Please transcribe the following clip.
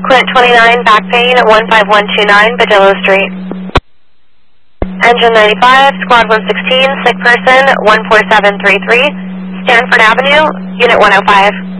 Quint 29, back pain at 15129 Badillo Street. Engine 95, Squad 116, sick person 14733, Stanford Avenue, Unit 105.